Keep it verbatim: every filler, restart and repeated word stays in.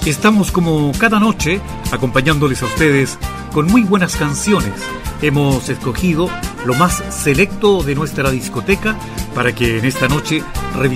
Estamos como cada noche acompañándoles a ustedes con muy buenas canciones. Hemos escogido lo más selecto de nuestra discoteca para que en esta noche revisemos